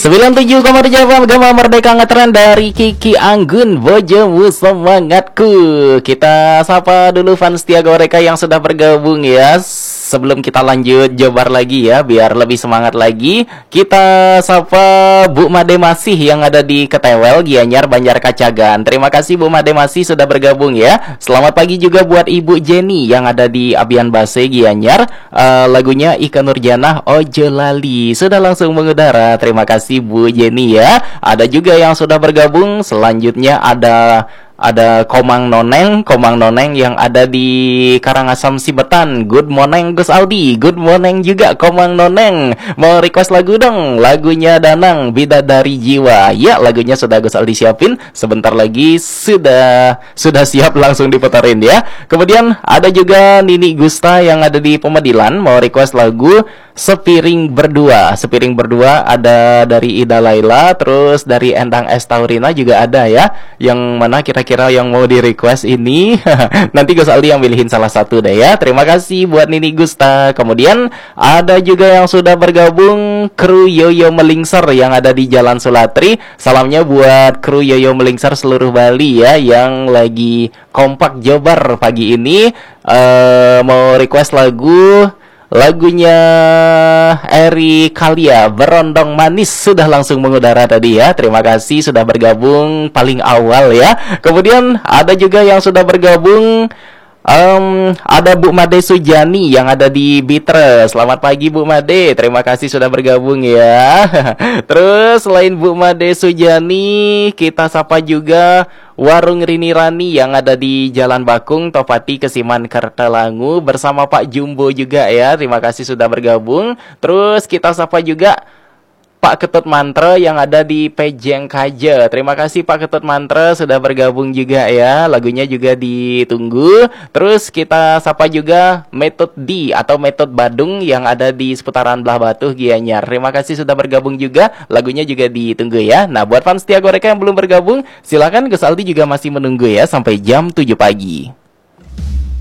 97,7 Gema Merdeka Ngetren dari Kiki Anggun, bojomu semangatku. Kita sapa dulu fans setia Goreka yang sudah bergabung ya. Sebelum kita lanjut jabar lagi ya, biar lebih semangat lagi, kita sapa Bu Made Masih yang ada di Ketewel, Gianyar, Banjar Kacagan. Terima kasih Bu Made Masih sudah bergabung ya. Selamat pagi juga buat Ibu Jenny yang ada di Abian Base, Gianyar. Lagunya Ika Nurjanah, Ojo Lali, sudah langsung mengudara. Terima kasih Bu Jenny ya. Ada juga yang sudah bergabung. Selanjutnya ada Komang Noneng yang ada di Karangasem Sibetan. Good morning Gus Aldi. Good morning juga Komang Noneng. Mau request lagu dong, lagunya Danang, Bidadari Jiwa. Ya, lagunya sudah Gus Aldi siapin. Sebentar lagi sudah siap langsung diputarin ya. Kemudian ada juga Nini Gusta yang ada di Pemedilan, mau request lagu Sepiring Berdua. Sepiring Berdua ada dari Ida Laila, terus dari Endang Estaurina juga ada ya. Yang mana kira-kira yang mau di request ini? Nanti Gus Aldi yang pilihin salah satu deh ya. Terima kasih buat Nini Gusta. Kemudian ada juga yang sudah bergabung, kru Yoyo Melingser yang ada di Jalan Sulatri. Salamnya buat kru Yoyo Melingser seluruh Bali ya, yang lagi kompak Jobar pagi ini. Mau request lagunya Eri Kalia, Berondong Manis, sudah langsung mengudara tadi ya. Terima kasih sudah bergabung paling awal ya. Kemudian ada juga yang sudah bergabung, ada Bu Made Sujani yang ada di Bitre. Selamat pagi Bu Made, terima kasih sudah bergabung ya. Terus selain Bu Made Sujani, kita sapa juga Warung Rini Rani yang ada di Jalan Bakung, Topati, Kesiman, Kertalangu, bersama Pak Jumbo juga ya. Terima kasih sudah bergabung. Terus kita sapa juga Pak Ketut Mantra yang ada di Pejeng Kaja. Terima kasih Pak Ketut Mantra sudah bergabung juga ya. Lagunya juga ditunggu. Terus kita sapa juga Metode D atau Metode Badung yang ada di seputaran Belah Batu, Gianyar. Terima kasih sudah bergabung juga. Lagunya juga ditunggu ya. Nah, buat fans setia Goreka yang belum bergabung, silakan Gus Aldi juga masih menunggu ya sampai jam 7 pagi.